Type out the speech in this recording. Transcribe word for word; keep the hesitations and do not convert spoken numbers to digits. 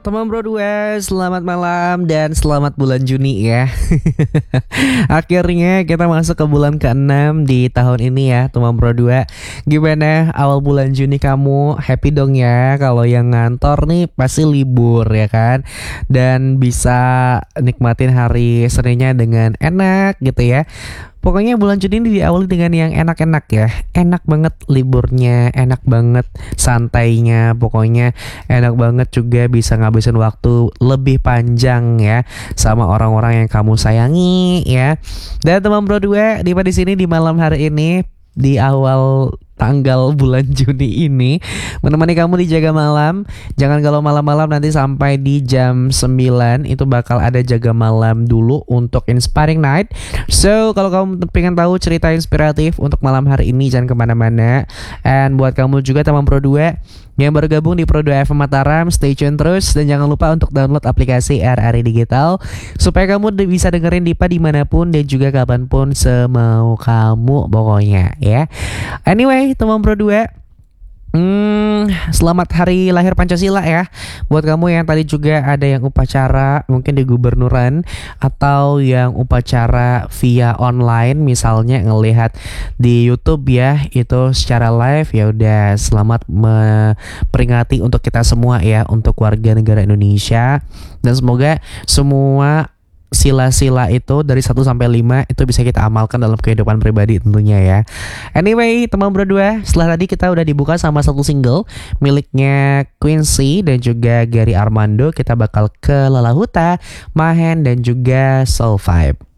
Teman Bro dua, selamat malam dan selamat bulan Juni ya. Akhirnya kita masuk ke bulan keenam di tahun ini ya, teman Bro dua. Gimana awal bulan Juni kamu? Happy dong ya. Kalau yang ngantor nih pasti libur ya kan. Dan bisa nikmatin hari Seninnya dengan enak gitu ya. Pokoknya bulan Juni ini diawali dengan yang enak-enak ya. Enak banget liburnya, enak banget santainya. Pokoknya enak banget juga bisa ngabisin waktu lebih panjang ya sama orang-orang yang kamu sayangi ya. Dan teman Bro dua, Diva di sini di malam hari ini di awal tanggal bulan Juni ini menemani kamu di Jaga Malam. Jangan galau malam-malam, nanti sampai di jam sembilan itu bakal ada Jaga Malam dulu untuk Inspiring Night. So kalau kamu pengen tahu cerita inspiratif untuk malam hari ini, jangan kemana-mana. And buat kamu juga teman Pro dua yang baru gabung di Pro dua F M Mataram, stay tune terus. Dan jangan lupa untuk download aplikasi R R I Digital supaya kamu bisa dengerin Diva dimanapun dan juga kapanpun semau kamu pokoknya ya. Anyway teman Pro dua, Hmm, selamat hari lahir Pancasila ya. Buat kamu yang tadi juga ada yang upacara mungkin di gubernuran atau yang upacara via online misalnya ngelihat di YouTube ya, itu secara live, ya udah selamat memperingati untuk kita semua ya, untuk warga negara Indonesia. Dan semoga semua sila-sila itu dari satu sampai lima itu bisa kita amalkan dalam kehidupan pribadi tentunya ya. Anyway, teman Bro dua, setelah tadi kita udah dibuka sama satu single miliknya Quincy dan juga Gary Armando, kita bakal ke Lala Huta, Mahen dan juga Soul Vibe.